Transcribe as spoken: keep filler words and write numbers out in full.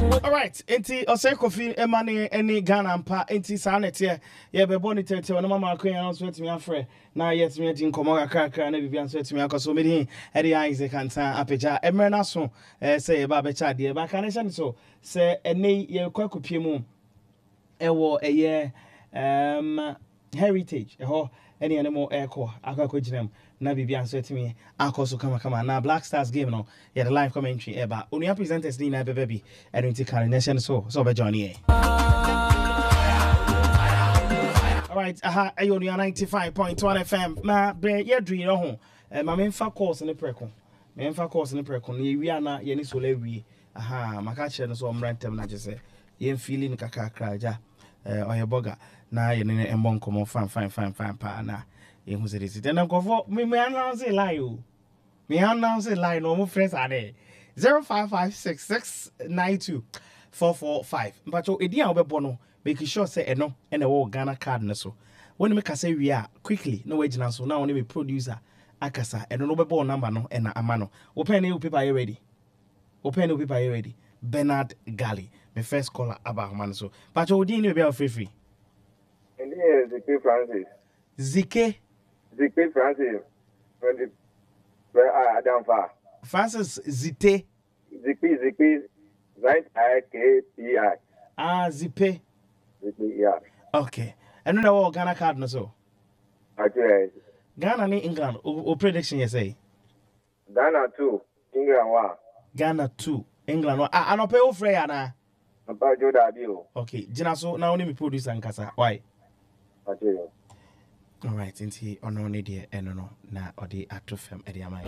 All right, enti ose kofi emane any Ghana mpa enti sanete ye be boni tete ono mama akwan na so etimi afre na yet me di nkomo kakra na bibia so etimi akoso me di e di Isaac Antan apeja emre na so eh say ba be cha de ba kan se so say ene ye kwakopie mu ewo eye um heritage eho ene ene mo eko akako ginam na bibia so etimi akoso kama kama na Black Stars game no yeah the live commentary eba onia presenters ni na baby and enti kan nation so so be johnny all right aha ayo ninety-five point one F M na be ye dri no ho e ma me fa course ne preko me fa course ne preko na wi na ye ni so la wi aha maka che no so omrantem na je se ye feeling kakakra ja eh oye boga na ye ne embo nkomo fan fan fan fan pa na ye hu se this then nkofo me me announce lie o me announce lie no mo friends are there zero five five six six nine two four four five mpacho edi a obebo no make sure say eno ene wo Ghana card ne so when me ka say we are quickly no wagina so now when me producer akasa eno no bebo number no ena amano open new paper you ready open new paper you ready Bernard Gali my first caller about man so mpacho odi ni be free free and here is the Francis Zike Zike Francis when the where I down far Francis Zite Zike Zike right I K P I ah Zipe Zike yeah okay and no no Ghana card no so actually Ghana ni England o prediction you say Ghana two England one Ghana two England one ah anope o frey ana Papa Joda bio okay jina so na only me producer nkasa why actually all right inti ono ne de eno no na odi atofem e de amai